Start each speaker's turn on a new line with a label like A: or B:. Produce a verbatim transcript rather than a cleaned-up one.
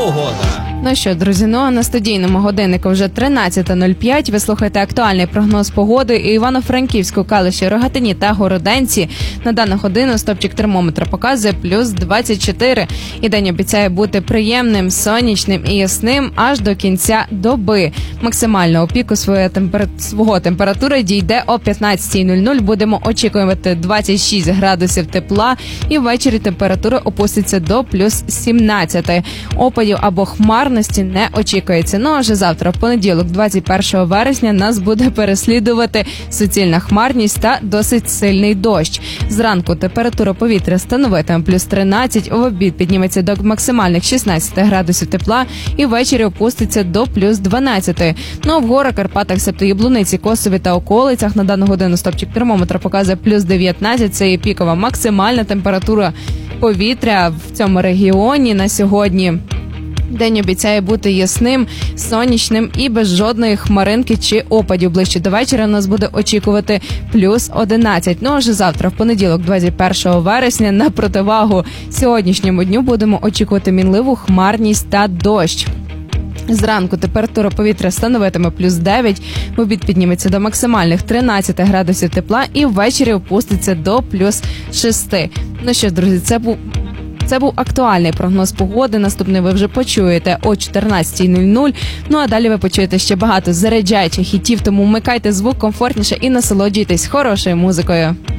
A: погода.
B: Ну що, друзі, ну а на студійному годиннику вже тринадцята нуль п'ять. Ви слухаєте актуальний прогноз погоди і Івано-Франківську, Калуші, Рогатині та Городенці. На дану годину стопчик термометра показує плюс двадцять чотири. І день обіцяє бути приємним, сонячним і ясним аж до кінця доби. Максимально у піку своєї темпер... свого температури дійде о п'ятнадцята нуль нуль. Будемо очікувати двадцять шість градусів тепла і ввечері температура опуститься до плюс сімнадцять. Опадів або хмар не очікується. Ну а вже завтра, в понеділок, двадцять першого вересня, нас буде переслідувати суцільна хмарність та досить сильний дощ. Зранку температура повітря становитиме плюс тринадцять, в обід підніметься до максимальних шістнадцять градусів тепла і ввечері опуститься до плюс дванадцять. Ну а в горах, Карпатах, себто Яблуниці, Косові та околицях на дану годину стопчик термометра показує плюс дев'ятнадцять. Це є пікова максимальна температура повітря в цьому регіоні на сьогодні. День обіцяє бути ясним, сонячним і без жодної хмаринки чи опадів. Ближче до вечора нас буде очікувати плюс одинадцять. Ну а вже завтра, в понеділок, двадцять першого вересня, на противагу сьогоднішньому дню будемо очікувати мінливу хмарність та дощ. Зранку температура повітря становитиме плюс дев'ять, в обід підніметься до максимальних тринадцять градусів тепла і ввечері опуститься до плюс шість. Ну що ж, друзі, це був Це був актуальний прогноз погоди. Наступний ви вже почуєте о чотирнадцята нуль нуль. Ну а далі ви почуєте ще багато заряджаючих хітів, тому вмикайте звук комфортніше і насолоджуйтесь хорошою музикою.